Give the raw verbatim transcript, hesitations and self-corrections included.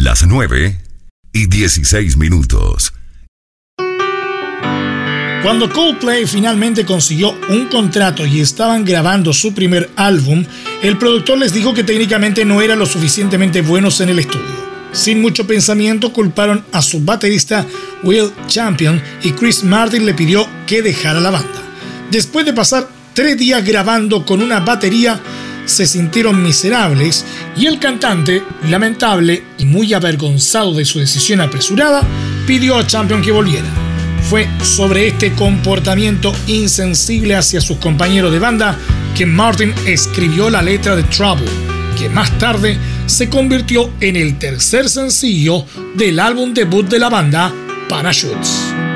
las nueve y dieciséis minutos. Cuando Coldplay finalmente consiguió un contrato y estaban grabando su primer álbum, el productor les dijo que técnicamente no eran lo suficientemente buenos en el estudio. Sin mucho pensamiento, culparon a su baterista Will Champion y Chris Martin le pidió que dejara la banda. Después de pasar tres días grabando con una batería, se sintieron miserables y el cantante, lamentable y muy avergonzado de su decisión apresurada, pidió a Champion que volviera. Fue sobre este comportamiento insensible hacia sus compañeros de banda que Martin escribió la letra de Trouble, que más tarde se convirtió en el tercer sencillo del álbum debut de la banda, Parachutes.